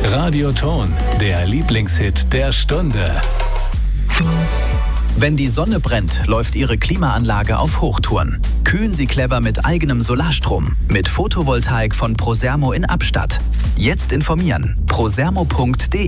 Radioton, der Lieblingshit der Stunde. Wenn die Sonne brennt, läuft Ihre Klimaanlage auf Hochtouren. Kühlen Sie clever mit eigenem Solarstrom. Mit Photovoltaik von Prosermo in Abstatt. Jetzt informieren. prosermo.de